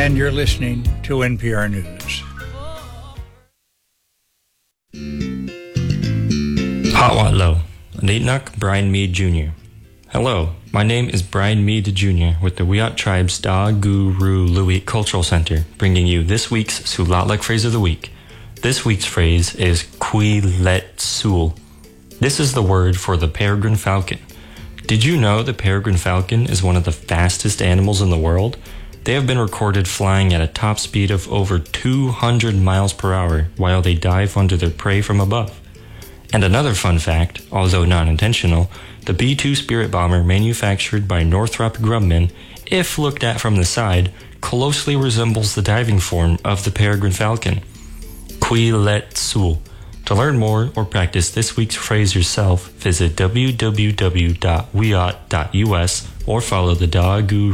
and you're listening to NPR News. Hatwatlo, Nitnuk Brian Mead Jr. Hello, my name is Brian Mead Jr. with the Wiyot Tribe's Da Guru Luit Cultural Center, bringing you this week's Sulatlek phrase of the week. This week's phrase is Kui Let Sul. This is the word for the peregrine falcon. Did you know the peregrine falcon is one of the fastest animals in the world? They have been recorded flying at a top speed of over 200 miles per hour while they dive under their prey from above. And another fun fact, although non-intentional, the B-2 Spirit bomber manufactured by Northrop Grumman, if looked at from the side, closely resembles the diving form of the peregrine falcon. Kui Let Sul. To learn more or practice this week's phrase yourself, visit www.wiyot.us or follow the Da Guru